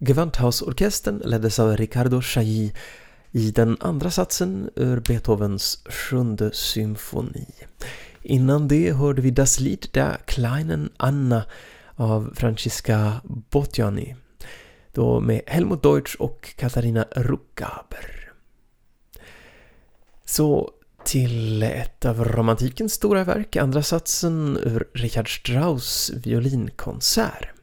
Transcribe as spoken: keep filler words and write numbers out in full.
Gewandhausorkestern leddes av Riccardo Chailly i den andra satsen ur Beethovens sjunde symfoni. Innan det hörde vi Das Lied der kleinen Anna av Francisca Bottiani, då med Helmut Deutsch och Katharina Rukkaber. Så till ett av romantikens stora verk, andra satsen ur Richard Strauss violinkonsert.